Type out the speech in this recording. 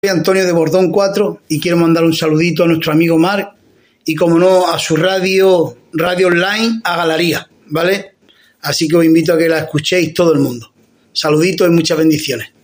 Soy Antonio de Bordón 4 y quiero mandar un saludito a nuestro amigo Marc y, como no, a su radio online, a Galería, ¿vale? Así que os invito a que la escuchéis todo el mundo. Saluditos y muchas bendiciones.